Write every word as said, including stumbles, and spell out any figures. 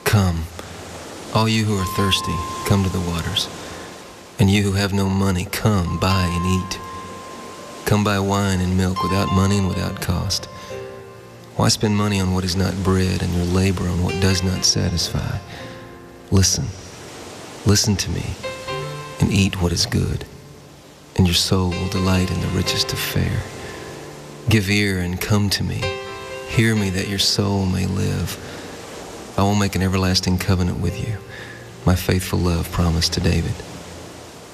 Come, all you who are thirsty, come to the waters. And you who have no money, come, buy and eat. Come buy wine and milk without money and without cost. Why spend money on what is not bread and your labor on what does not satisfy? Listen, listen to me, and eat what is good, and your soul will delight in the richest of fare. Give ear and come to me. Hear me that your soul may live. I will make an everlasting covenant with you, my faithful love promised to David.